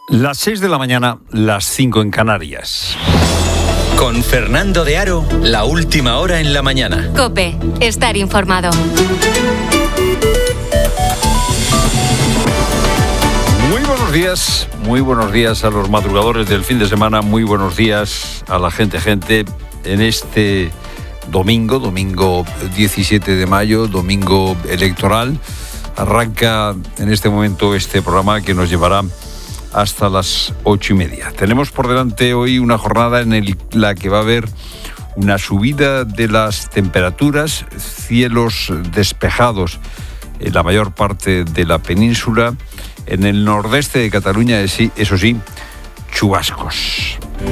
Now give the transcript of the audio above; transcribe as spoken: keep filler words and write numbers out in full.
Las seis de la mañana, las cinco en Canarias. Con Fernando de Aro, la última hora en la mañana. COPE, estar informado. Muy buenos días, muy buenos días a los madrugadores del fin de semana, muy buenos días a la gente, gente, en este domingo, domingo diecisiete de mayo, domingo electoral. Arranca en este momento este programa que nos llevará hasta las ocho y media. Tenemos por delante hoy una jornada en el, la que va a haber una subida de las temperaturas, cielos despejados en la mayor parte de la península, en el nordeste de Cataluña, eso sí, chubascos.